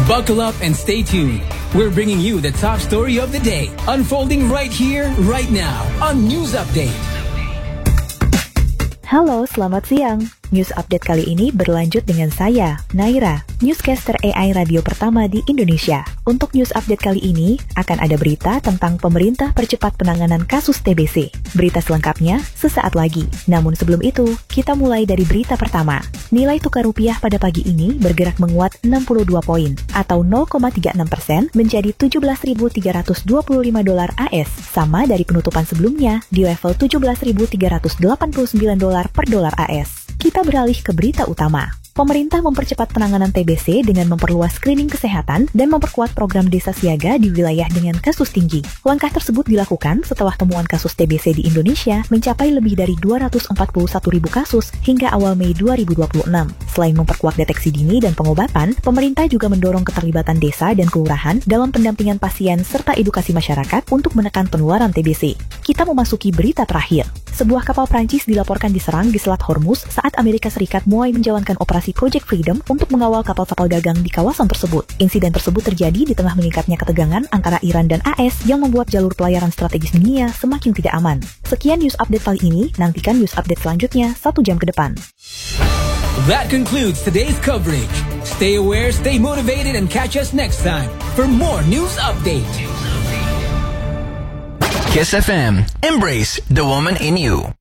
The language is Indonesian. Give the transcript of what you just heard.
Buckle up and stay tuned. We're bringing you the top story of the day, unfolding right here, right now, on News Update. Halo, selamat siang. News Update kali ini berlanjut dengan saya, Naira, newscaster AI radio pertama di Indonesia. Untuk News Update kali ini, akan ada berita tentang pemerintah percepat penanganan kasus TBC. Berita selengkapnya sesaat lagi. Namun sebelum itu, kita mulai dari berita pertama. Nilai tukar rupiah pada pagi ini bergerak menguat 62 poin, atau 0,36% menjadi $17.325 AS, sama dari penutupan sebelumnya di level $17.389 per dolar AS. Kita beralih ke berita utama. Pemerintah mempercepat penanganan TBC dengan memperluas screening kesehatan dan memperkuat program desa siaga di wilayah dengan kasus tinggi. Langkah tersebut dilakukan setelah temuan kasus TBC di Indonesia mencapai lebih dari 241.000 kasus hingga awal Mei 2026. Selain memperkuat deteksi dini dan pengobatan, pemerintah juga mendorong keterlibatan desa dan kelurahan dalam pendampingan pasien serta edukasi masyarakat untuk menekan penularan TBC. Kita memasuki berita terakhir. Sebuah kapal Prancis dilaporkan diserang di Selat Hormuz saat Amerika Serikat mulai menjalankan operasi Project Freedom untuk mengawal kapal-kapal dagang di kawasan tersebut. Insiden tersebut terjadi di tengah meningkatnya ketegangan antara Iran dan AS yang membuat jalur pelayaran strategis dunia semakin tidak aman. Sekian news update kali ini, nantikan news update selanjutnya 1 jam ke depan. That concludes today's coverage. Stay aware, stay motivated, and catch us next time for more news update. Kiss FM. Embrace the woman in you.